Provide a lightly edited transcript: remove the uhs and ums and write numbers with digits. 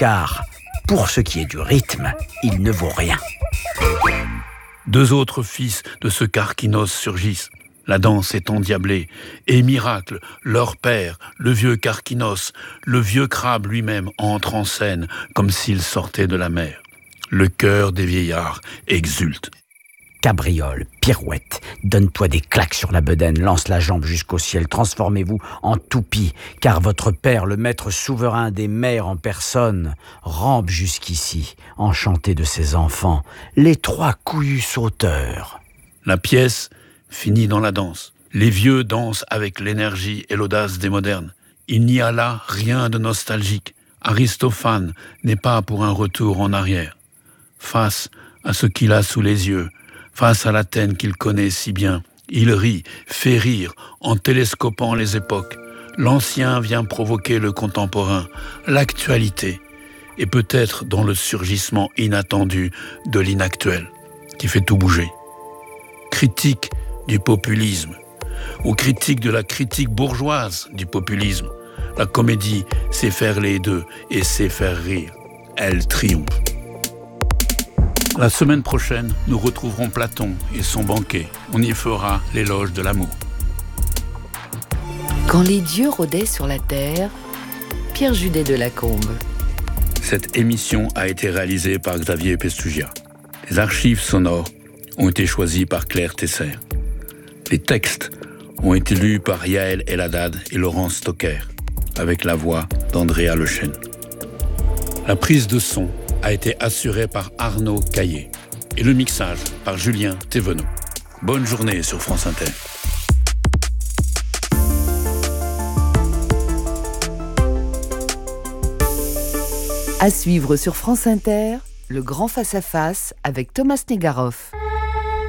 car, pour ce qui est du rythme, il ne vaut rien. Deux autres fils de ce Carquinos surgissent. La danse est endiablée. Et miracle, leur père, le vieux Carquinos, le vieux crabe lui-même, entre en scène comme s'il sortait de la mer. Le cœur des vieillards exulte. Cabriole, pirouette, donne-toi des claques sur la bedaine, lance la jambe jusqu'au ciel, transformez-vous en toupie, car votre père, le maître souverain des mers en personne, rampe jusqu'ici, enchanté de ses enfants, les trois couillus sauteurs. La pièce finit dans la danse. Les vieux dansent avec l'énergie et l'audace des modernes. Il n'y a là rien de nostalgique. Aristophane n'est pas pour un retour en arrière. Face à ce qu'il a sous les yeux, face à l'Athènes qu'il connaît si bien, il rit, fait rire, en télescopant les époques. L'ancien vient provoquer le contemporain, l'actualité, et peut-être dans le surgissement inattendu de l'inactuel, qui fait tout bouger. Critique du populisme, ou critique de la critique bourgeoise du populisme. La comédie sait faire les deux et sait faire rire. Elle triomphe. La semaine prochaine, nous retrouverons Platon et son banquet. On y fera l'éloge de l'amour. Quand les dieux rôdaient sur la terre, Pierre Judet de Lacombe. Cette émission a été réalisée par Xavier Pestugia. Les archives sonores ont été choisies par Claire Tesser. Les textes ont été lus par Yael Eladad et Laurence Stocker, avec la voix d'Andrea Lechêne. La prise de son a été assurée par Arnaud Caillé et le mixage par Julien Thévenot. Bonne journée sur France Inter. À suivre sur France Inter, le grand face-à-face avec Thomas Negaroff.